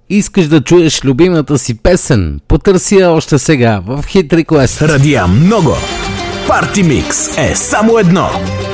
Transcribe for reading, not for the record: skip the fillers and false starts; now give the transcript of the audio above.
Искаш да чуеш любимата си песен? Потърси я още сега в Hit Request. Радия много. Парти Микс е само едно.